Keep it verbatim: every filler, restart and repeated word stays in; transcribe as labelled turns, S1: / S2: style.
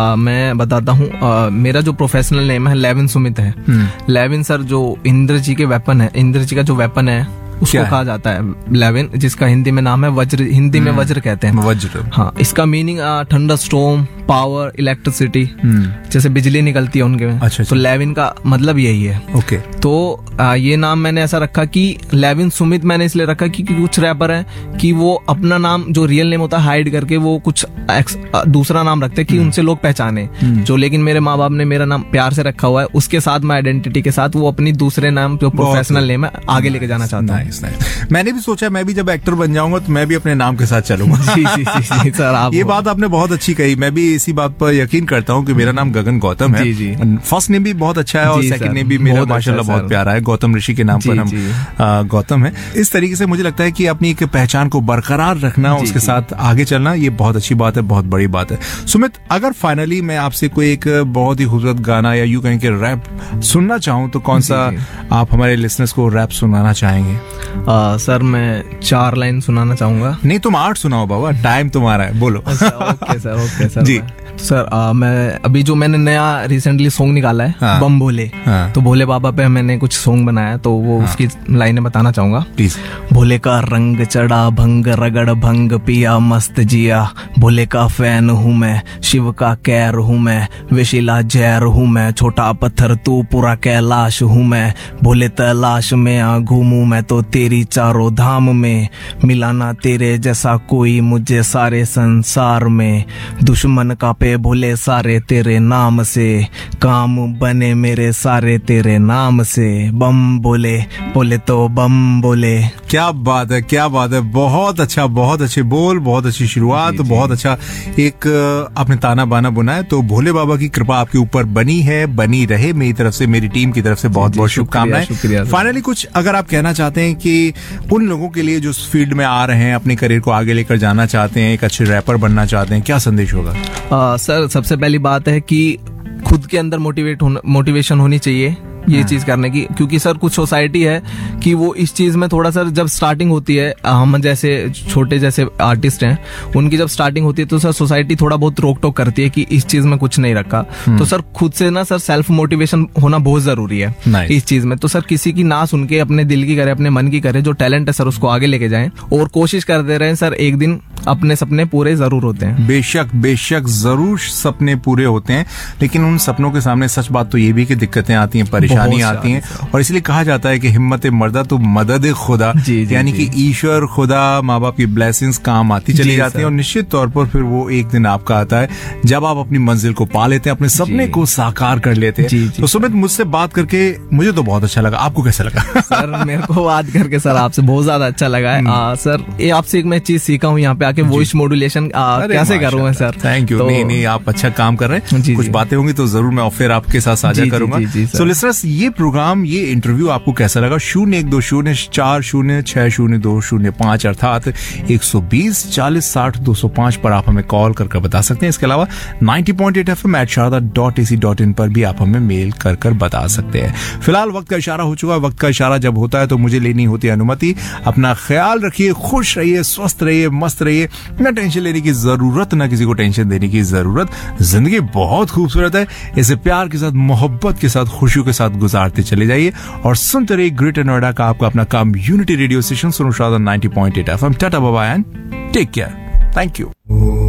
S1: आ, मैं बताता हूँ, मेरा जो प्रोफेशनल नेम है लेविन सुमित है। लेविन सर जो इंद्र जी के वेपन है, इंद्र जी का जो वेपन है उसको कहा जाता है लेविन, जिसका हिंदी में नाम है वज्र। हिंदी में वज्र कहते हैं,
S2: वज्र।
S1: हाँ, इसका meaning thunder storm, power, electricity, जैसे बिजली निकलती है उनके में।
S2: अच्छा,
S1: तो लेविन का मतलब यही है।
S2: ओके।
S1: तो आ, ये नाम मैंने ऐसा रखा कि लेविन सुमित मैंने इसलिए रखा कि कुछ रैपर हैं कि वो अपना नाम जो रियल नेम होता है हाइड करके वो कुछ एक्स, आ, दूसरा नाम रखते हैं कि उनसे लोग पहचाने जो, लेकिन मेरे माँ बाप ने मेरा नाम प्यार से रखा हुआ है, उसके साथ मैं आइडेंटिटी के साथ वो अपनी दूसरे नाम जो प्रोफेशनल नेम है आगे लेके जाना चाहता हूँ।
S2: मैंने भी सोचा मैं भी जब एक्टर बन जाऊंगा तो मैं भी अपने नाम के साथ चलूंगा।
S1: जी जी जी, जी सर, आप
S2: ये बात आपने बहुत अच्छी कही। मैं भी इसी बात पर यकीन करता हूँ कि मेरा नाम गगन गौतम है।
S1: जी जी।
S2: फर्स्ट नेम भी बहुत अच्छा है और सेकंड नेम भी मेरा माशाल्लाह बहुत प्यारा है। गौतम ऋषि के नाम पर हम गौतम है। इस तरीके से मुझे लगता है कि अपनी एक पहचान को बरकरार रखना, उसके साथ आगे चलना, ये बहुत अच्छी बात है, बहुत बड़ी बात है। सुमित, अगर फाइनली मैं आपसे कोई एक बहुत ही खूबसूरत गाना या यूं कहें कि रैप सुनना चाहूँ तो कौन सा आप हमारे लिसनर्स को रैप सुनाना चाहेंगे?
S1: आ, सर मैं चार लाइन सुनाना चाहूंगा।
S2: नहीं, तुम आठ सुनाओ बाबा, टाइम तुम्हारा है, बोलो।
S1: ओके सर, ओके सर
S2: जी
S1: सर। आ, मैं अभी जो मैंने नया रिसेंटली सॉन्ग निकाला है,
S2: हाँ,
S1: बम भोले,
S2: हाँ,
S1: तो भोले बाबा पे मैंने कुछ सॉन्ग बनाया, तो वो हाँ, उसकी लाइनें बताना चाहूंगा
S2: प्लीज।
S1: भोले का रंग चढ़ा भंग रगड़ भंग पिया मस्त जिया, भोले का फैन हूँ मैं, शिव का कैर हूँ मैं, विशिला जैर हूँ मैं, छोटा पत्थर तू पूरा कैलाश हूँ मैं, भोले तलाश में आ घूमू मैं तो तेरी चारों धाम में, मिलाना तेरे जैसा कोई मुझे सारे संसार में, दुश्मन का पे भोले सारे तेरे नाम से, काम बने मेरे सारे तेरे नाम से, बम बोले बोले तो बम बोले।
S2: क्या बात है, क्या बात है, बहुत अच्छा, बहुत अच्छे बोल, बहुत अच्छी शुरुआत, बहुत अच्छा एक आपने ताना बाना बुनाया। तो भोले बाबा की कृपा आपके ऊपर बनी है, बनी रहे। मेरी तरफ से, मेरी टीम की तरफ से बहुत बहुत शुभकामनाएं। फाइनली कुछ अगर आप कहना चाहते हैं कि उन लोगों के लिए जो फील्ड में आ रहे हैं, अपने करियर को आगे लेकर जाना चाहते हैं, एक अच्छे रैपर बनना चाहते हैं, क्या संदेश होगा?
S1: आ, सर सबसे पहली बात है कि खुद के अंदर मोटिवेट होना, मोटिवेशन होनी चाहिए ये चीज करने की, क्योंकि सर कुछ सोसाइटी है कि वो इस चीज में थोड़ा सर जब स्टार्टिंग होती है, हम जैसे छोटे जैसे आर्टिस्ट हैं उनकी जब स्टार्टिंग होती है तो सर सोसाइटी थोड़ा बहुत रोक टोक करती है कि इस चीज में कुछ नहीं रखा। तो सर खुद से ना सर सेल्फ मोटिवेशन होना बहुत जरूरी है इस चीज में। तो सर किसी की ना सुन के अपने दिल की करे, अपने मन की करे, जो टैलेंट है सर उसको आगे लेके जाएं और कोशिश करते रहें सर, एक दिन अपने सपने पूरे जरूर होते हैं।
S2: बेशक बेशक जरूर सपने पूरे होते हैं, लेकिन उन सपनों के सामने सच बात तो ये भी कि दिक्कतें आती हैं, परेशानी आती हैं, और इसलिए कहा जाता है कि हिम्मत मर्दा तो मदद खुदा, यानी कि ईश्वर खुदा माँ बाप की ब्लेसिंग्स काम आती चली जाती हैं और निश्चित तौर पर फिर वो एक दिन आपका आता है जब आप अपनी मंजिल को पा लेते हैं, अपने सपने को साकार कर लेते हैं। तो सुमित, मुझसे बात करके मुझे तो बहुत अच्छा लगा, आपको कैसा लगा?
S1: सर मेरे को बात करके सर आपसे बहुत ज्यादा अच्छा लगा है। आ, सर ये आपसे एक मैं चीज सीखा हूँ यहाँ पे आके, वॉइस मॉड्यूलेशन कैसे करूँ मैं सर।
S2: Thank you. तो, नहीं नहीं आप अच्छा काम कर रहे हैं, कुछ बातें होंगी तो जरूर मैं फिर आपके साथ साझा करूंगा। सो लिसनर्स, ये प्रोग्राम, ये इंटरव्यू आपको कैसा लगा? शून्य एक दो शून्य चार शून्य छह शून्य दो शून्य पांच अर्थात एक सौ बीस चालीस साठ दो सौ पांच पर आप हमें कॉल करके बता सकते हैं। इसके अलावा ninety point eight F M eight Sharda dot A C dot in पर भी आप हमें मेल कर कर बता सकते हैं। फिलहाल वक्त का इशारा हो चुका है। वक्त का इशारा जब होता है तो मुझे लेनी होती है अनुमति। अपना ख्याल रखिए, खुश रहिए, स्वस्थ रहिए, मस्त रहिए, न टेंशन लेने की जरूरत, न किसी को टेंशन देने की जरूरत। जिंदगी बहुत खूबसूरत है, इसे प्यार के साथ, मोहब्बत के साथ, खुशियों के साथ गुजारते चले जाइए और सुनते रहिए ग्रेटर नोएडा का आपका अपना कम्युनिटी रेडियो स्टेशन सुनो Sharda ninety point eight F M. Tata bye bye and take care. Thank you.